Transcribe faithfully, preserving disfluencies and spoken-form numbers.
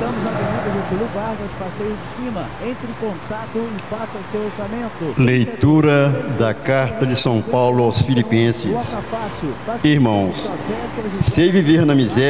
Estamos na Avenida Getúlio Vargas, Passeio de Cima. Entre em contato e faça seu orçamento. Leitura da Carta de São Paulo aos Filipenses. Irmãos, sei viver na miséria